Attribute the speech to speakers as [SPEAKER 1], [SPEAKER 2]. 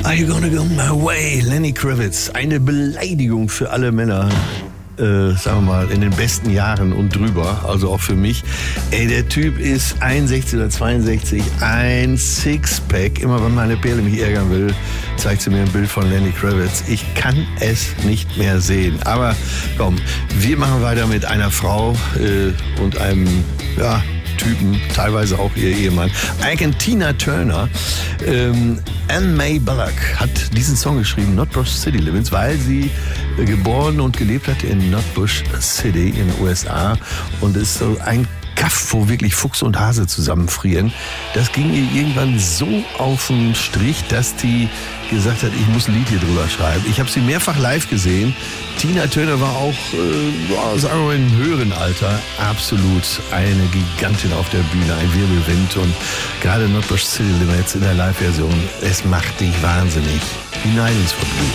[SPEAKER 1] Are you gonna go my way? Lenny Kravitz. Eine Beleidigung für alle Männer. Sagen wir mal, in den besten Jahren und drüber, also auch für mich. Ey, der Typ ist 61 oder 62, ein Sixpack. Immer wenn meine Perle mich ärgern will, zeigt sie mir ein Bild von Lenny Kravitz. Ich kann es nicht mehr sehen. Aber komm, wir machen weiter mit einer Frau und einem, ja, Typen, teilweise auch ihr Ehemann. Eigentlich Tina Turner. Anne May Bullock hat diesen Song geschrieben, Nutbush City Limits, weil sie geboren und gelebt hat in Nutbush City in den USA und ist so ein Kaff, wo wirklich Fuchs und Hase zusammenfrieren. Das ging ihr irgendwann so auf den Strich, dass die gesagt hat, ich muss ein Lied hier drüber schreiben. Ich habe sie mehrfach live gesehen. Tina Turner war auch, sagen wir mal, im höheren Alter absolut eine Gigantin auf der Bühne, ein Wirbelwind. Und gerade Nutbush City Limits in der Live-Version, es macht dich wahnsinnig. Hinein ins Verblühen.